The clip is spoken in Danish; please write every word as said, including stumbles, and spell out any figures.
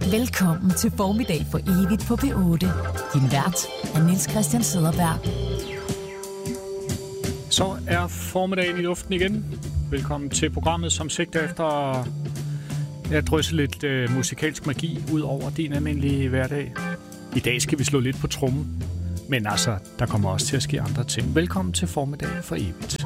Velkommen til Formiddag for evigt på P otte. Din vært er Niels Christian Cederberg. Så er formiddagen i luften igen. Velkommen til programmet, som sigter efter at drysse lidt øh, musikalsk magi ud over din almindelige hverdag. I dag skal vi slå lidt på trommen, men altså, der kommer også til at ske andre ting. Velkommen til Formiddag for evigt.